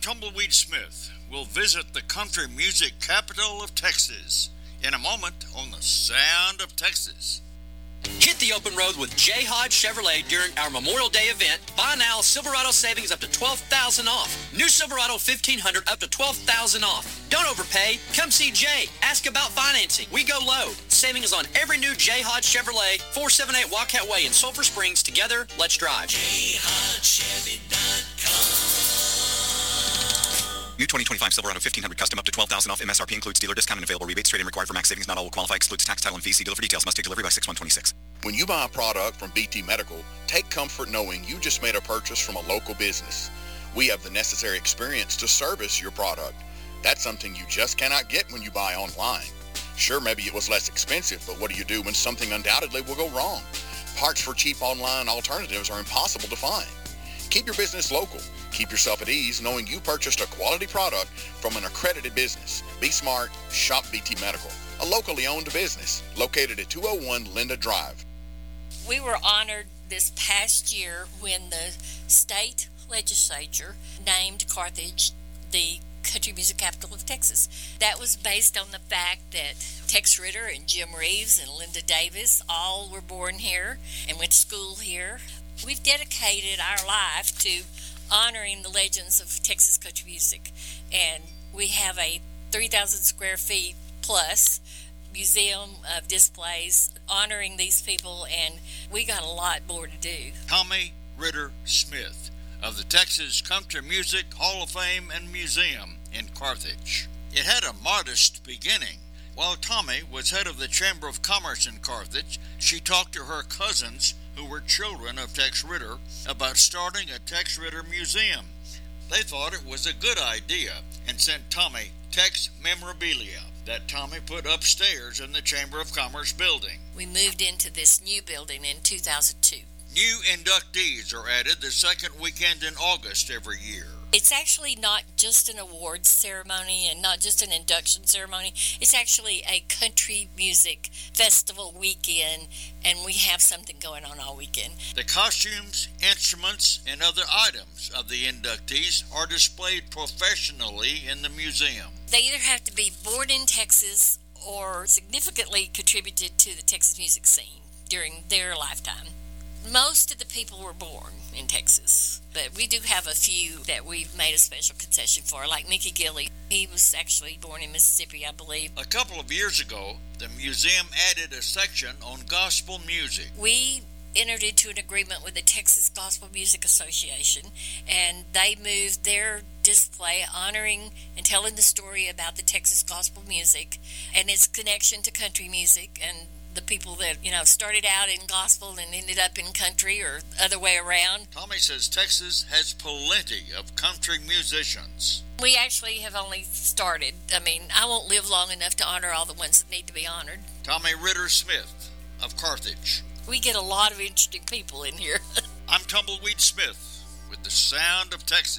Tumbleweed Smith will visit the country music capital of Texas in a moment on the Sound of Texas. Hit the open road with J. Hodge Chevrolet during our Memorial Day event. Buy now, Silverado savings up to $12,000 off. New Silverado 1500 up to $12,000 off. Don't overpay. Come see Jay. Ask about financing. We go low. Savings on every new J. Hodge Chevrolet, 478 Wildcat Way in Sulphur Springs. Together, let's drive. New 2025 Silverado 1500 custom up to $12,000 off. MSRP includes dealer discount and available rebates. Trade-in required for max savings. Not all will qualify. Excludes tax, title, and fees. See dealer for details. Must take delivery by 6/126. When you buy a product from BT Medical, take comfort knowing you just made a purchase from a local business. We have the necessary experience to service your product. That's something you just cannot get when you buy online. Sure, maybe it was less expensive, but what do you do when something undoubtedly will go wrong? Parts for cheap online alternatives are impossible to find. Keep your business local. Keep yourself at ease knowing you purchased a quality product from an accredited business. Be smart. Shop BT Medical, a locally owned business located at 201 Linda Drive. We were honored this past year when the state legislature named Carthage the country music capital of Texas. That was based on the fact that Tex Ritter and Jim Reeves and Linda Davis all were born here and went to school here. We've dedicated our life to honoring the legends of Texas country music, and we have a 3,000 square feet plus museum of displays honoring these people, and we got a lot more to do. Tommy Ritter Smith of the Texas Country Music Hall of Fame and Museum in Carthage. It had a modest beginning. While Tommy was head of the Chamber of Commerce in Carthage, she talked to her cousins who were children of Tex Ritter about starting a Tex Ritter museum. They thought it was a good idea and sent Tommy Tex memorabilia that Tommy put upstairs in the Chamber of Commerce building. We moved into this new building in 2002. New inductees are added the second weekend in August every year. It's actually not just an awards ceremony and not just an induction ceremony. It's actually a country music festival weekend, and we have something going on all weekend. The costumes, instruments, and other items of the inductees are displayed professionally in the museum. They either have to be born in Texas or significantly contributed to the Texas music scene during their lifetime. Most of the people were born in Texas, but we do have a few that we've made a special concession for, like Mickey Gilley. He was actually born in Mississippi, I believe. A couple of years ago, the museum added a section on gospel music. We entered into an agreement with the Texas Gospel Music Association, and they moved their display honoring and telling the story about the Texas gospel music and its connection to country music and the people that, started out in gospel and ended up in country or other way around. Tommy says Texas has plenty of country musicians. We actually have only started. I won't live long enough to honor all the ones that need to be honored. Tommy Ritter Smith of Carthage. We get a lot of interesting people in here. I'm Tumbleweed Smith with the Sound of Texas.